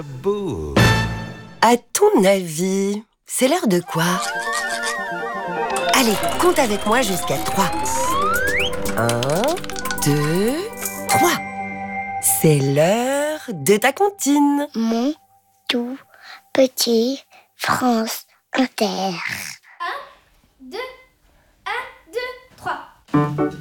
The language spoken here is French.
Beau. À ton avis, c'est l'heure de quoi? Allez, compte avec moi jusqu'à 3. 1, 2, 3. C'est l'heure de ta comptine. Mon tout petit France Inter. 1, 2, 3.